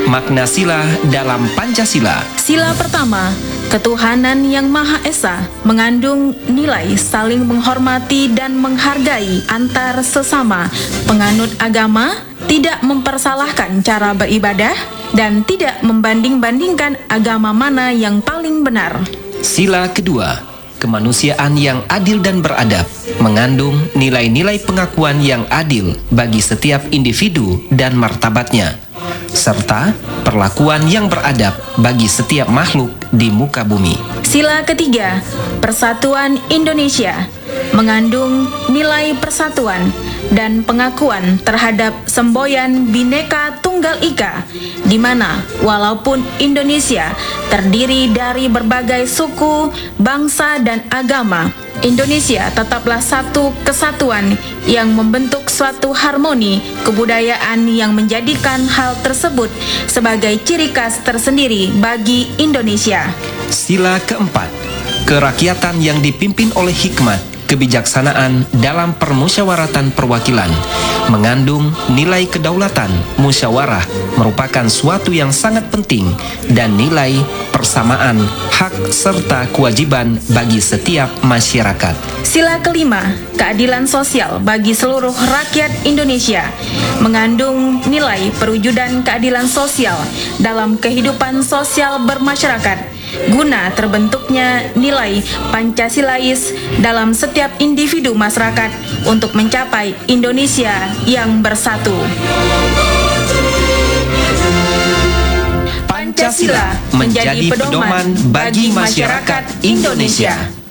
Makna sila dalam Pancasila. Sila pertama, ketuhanan yang Maha Esa, mengandung nilai saling menghormati dan menghargai antar sesama. Penganut agama tidak mempersalahkan cara beribadah dan tidak membanding-bandingkan agama mana yang paling benar. Sila kedua, kemanusiaan yang adil dan beradab, mengandung nilai-nilai pengakuan yang adil bagi setiap individu dan martabatnya, serta perlakuan yang beradab bagi setiap makhluk di muka bumi. Sila ketiga, persatuan Indonesia, mengandung nilai persatuan dan pengakuan terhadap semboyan Bhinneka Tunggal Ika, di mana walaupun Indonesia terdiri dari berbagai suku, bangsa, dan agama, Indonesia tetaplah satu kesatuan yang membentuk suatu harmoni kebudayaan yang menjadikan hal tersebut sebagai ciri khas tersendiri bagi Indonesia. Sila keempat, kerakyatan yang dipimpin oleh hikmat, kebijaksanaan dalam permusyawaratan perwakilan, mengandung nilai kedaulatan. Musyawarah merupakan suatu yang sangat penting dan nilai persamaan hak serta kewajiban bagi setiap masyarakat. Sila kelima, keadilan sosial bagi seluruh rakyat Indonesia, mengandung nilai perwujudan keadilan sosial dalam kehidupan sosial bermasyarakat, guna terbentuknya nilai Pancasilais dalam setiap individu masyarakat untuk mencapai Indonesia yang bersatu. Pancasila menjadi pedoman bagi masyarakat Indonesia.